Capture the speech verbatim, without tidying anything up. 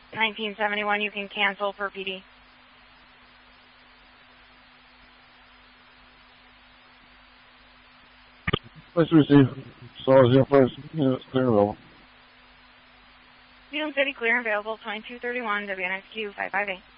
nineteen seventy-one, you can cancel for P D. Let's receive. Solid zero first. Clear available. Zealand City, clear and available, twenty-two thirty-one, W N X Q five five eight.